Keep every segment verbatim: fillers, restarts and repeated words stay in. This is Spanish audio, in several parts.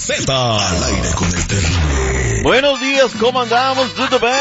Z al aire con el terrible. Buenos días, ¿cómo andamos? ¿Todo bien?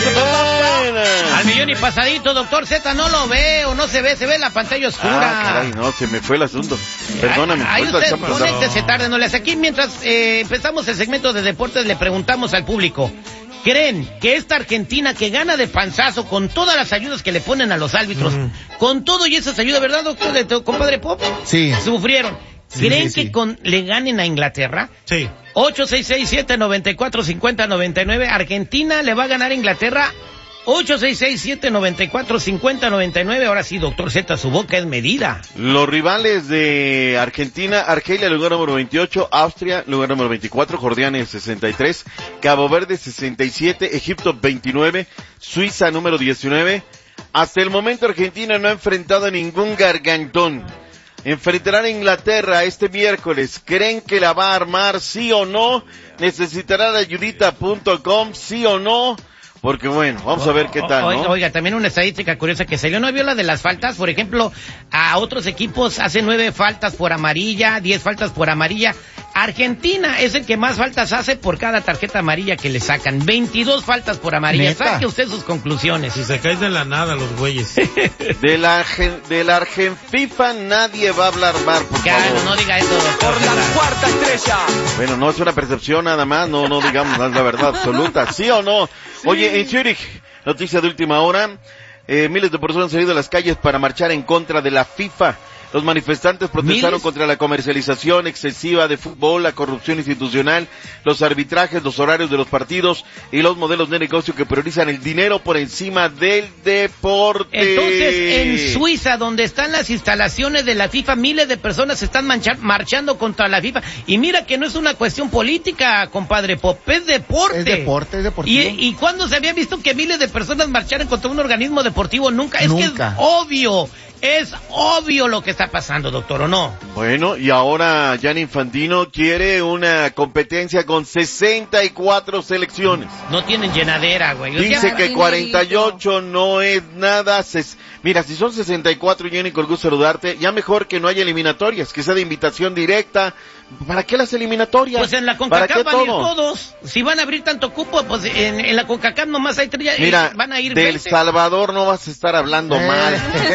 ¿Todo bien? Al millón y pasadito, doctor Z, no lo veo, no se ve, se ve la pantalla oscura. Ah, caray, no, se me fue el asunto. Perdóname. Ahí usted, conéctese tarde, no le hace. Aquí mientras eh, empezamos el segmento de deportes, le preguntamos al público. ¿Creen que esta Argentina que gana de panzazo con todas las ayudas que le ponen a los árbitros, mm. con todo y esas ayudas, ¿verdad, doctor, de tu compadre Pop? Sí. Sufrieron. Sí, ¿Creen sí, que sí. con le ganen a Inglaterra? Sí. ocho seis seis siete nueve cuatro cinco cero nueve nueve. Argentina le va a ganar a Inglaterra. ocho seis seis siete nueve cuatro cinco cero nueve nueve. Ahora sí, doctor Z, su boca es medida. Los rivales de Argentina: Argelia, lugar número veintiocho, Austria, lugar número veinticuatro, Jordania sesenta y tres, Cabo Verde sesenta y siete, Egipto veintinueve, Suiza número diecinueve. Hasta el momento Argentina no ha enfrentado a ningún gargantón. Enfrentarán a Inglaterra este miércoles. ¿Creen que la va a armar, sí o no? ¿Necesitarán ayudita punto com, sí o no? Porque bueno, vamos a ver qué tal, ¿no? Oiga, oiga, también una estadística curiosa que salió, ¿no vio la de las faltas? Por ejemplo, a otros equipos hacen nueve faltas por amarilla, diez faltas por amarilla. Argentina es el que más faltas hace por cada tarjeta amarilla que le sacan. veintidós faltas por amarilla. ¿Neta? Saque usted sus conclusiones. Si se caen de la nada los güeyes. De la Argen, de la Argen FIFA nadie va a hablar mal, por Claro, favor. no diga eso, doctor. Por la cuarta estrella. Bueno, no es una percepción nada más, no, no digamos más la verdad absoluta, ¿sí o no? Oye, en Zurich, noticia de última hora, eh, miles de personas han salido a las calles para marchar en contra de la FIFA. Los manifestantes protestaron ¿Miles? contra la comercialización excesiva de fútbol, la corrupción institucional, los arbitrajes, los horarios de los partidos y los modelos de negocio que priorizan el dinero por encima del deporte. Entonces, en Suiza, donde están las instalaciones de la FIFA, miles de personas están mancha- marchando contra la FIFA. Y mira que no es una cuestión política, compadre Pop, es deporte. Es deporte, es deportivo. ¿Y, y cuándo se había visto que miles de personas marcharan contra un organismo deportivo? Nunca. Es Nunca. que es obvio, es obvio lo que está pasando, doctor, ¿o no? Bueno, y ahora Gianni Infantino quiere una competencia con sesenta y cuatro selecciones. No tienen llenadera, güey. O sea, Dice que cuarenta y ocho no es nada. Ses... Mira, si son sesenta y cuatro, Jenny, con gusto saludarte, ya mejor que no haya eliminatorias, que sea de invitación directa. ¿Para qué las eliminatorias? Pues en la ¿Para CONCACAF qué van a ir todo? todos. Si van a abrir tanto cupo, pues en, en la CONCACAF nomás hay tres. Mira, van a ir del veinte. Salvador no vas a estar hablando Eh. mal,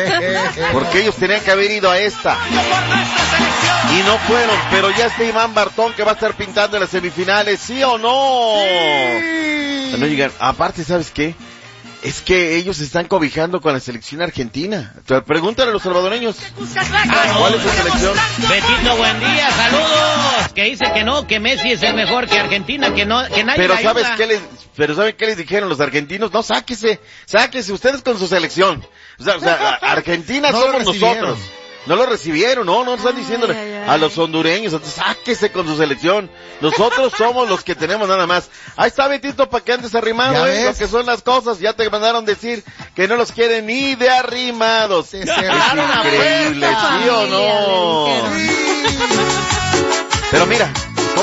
porque ellos tenían que haber ido a esta. Y no fueron, pero ya está Iván Bartón que va a estar pintando en las semifinales, ¿sí o no? Sí. No llegan. Aparte, ¿sabes qué? Es que ellos se están cobijando con la selección argentina. Entonces, pregúntale a los salvadoreños. ¿Cuál es su selección? Betito, buen día, saludos. Que dice que no, que Messi es el mejor, que Argentina, que no, que nadie Pero le ¿sabes ayuda. qué les, pero ¿saben qué les dijeron los argentinos? No, sáquese, sáquese ustedes con su selección. O sea, o sea a- Argentina No lo somos recibieron. nosotros. No lo recibieron, no, no están diciéndole ay, ay. a los hondureños, sáquese con su selección. Nosotros somos los que tenemos nada más. Ahí está Betito para que andes arrimado, ¿Ya ¿eh? ves? Lo que son las cosas. Ya te mandaron decir que no los quieren ni de arrimados. Se Es cerraron la increíble, puerta. ¿sí o no? Familia, le Pero mira,